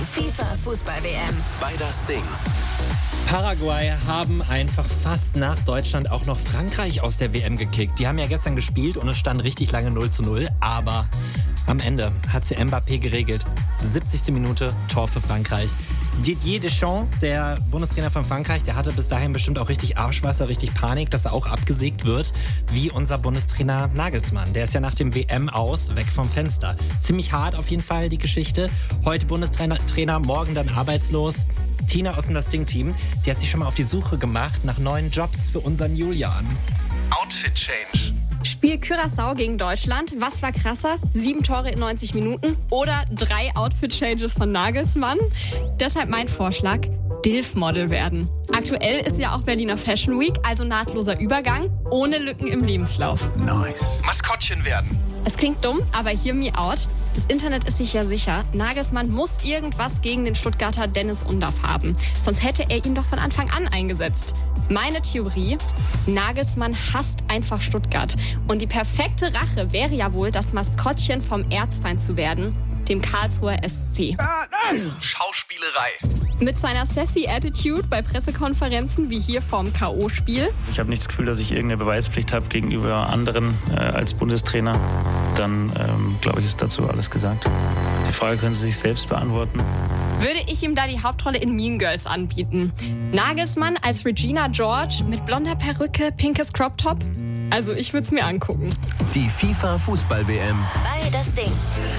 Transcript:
FIFA Fußball-WM. Bei das Ding. Paraguay haben einfach fast nach Deutschland auch noch Frankreich aus der WM gekickt. Die haben ja gestern gespielt und es stand richtig lange 0:0. Aber am Ende hat sie Mbappé geregelt. 70. Minute, Tor für Frankreich. Didier Deschamps, der Bundestrainer von Frankreich, der hatte bis dahin bestimmt auch richtig Arschwasser, richtig Panik, dass er auch abgesägt wird, wie unser Bundestrainer Nagelsmann. Der ist ja nach dem WM aus, weg vom Fenster. Ziemlich hart auf jeden Fall die Geschichte. Heute Bundestrainer, morgen dann arbeitslos. Tina aus dem Das Ding-Team, die hat sich schon mal auf die Suche gemacht nach neuen Jobs für unseren Julian. Outfit Change. Spiel Curaçao gegen Deutschland. Was war krasser? 7 Tore in 90 Minuten oder 3 Outfit-Changes von Nagelsmann? Deshalb mein Vorschlag, DILF-Model werden. Aktuell ist ja auch Berliner Fashion Week, also nahtloser Übergang, ohne Lücken im Lebenslauf. Nice. Maskottchen werden. Es klingt dumm, aber hear me out. Das Internet ist sich ja sicher. Nagelsmann muss irgendwas gegen den Stuttgarter Dennis Undaff haben. Sonst hätte er ihn doch von Anfang an eingesetzt. Meine Theorie, Nagelsmann hasst einfach Stuttgart. Und die perfekte Rache wäre ja wohl, das Maskottchen vom Erzfeind zu werden, dem Karlsruher SC. Schauspielerei. Mit seiner sassy Attitude bei Pressekonferenzen wie hier vorm K.O.-Spiel. Ich habe nicht das Gefühl, dass ich irgendeine Beweispflicht habe gegenüber anderen als Bundestrainer. Dann, glaube ich, ist dazu alles gesagt. Die Frage können Sie sich selbst beantworten. Würde ich ihm da die Hauptrolle in Mean Girls anbieten. Nagelsmann als Regina George mit blonder Perücke, pinkes Crop Top. Also ich würde es mir angucken. Die FIFA Fußball-WM. Bei das Ding.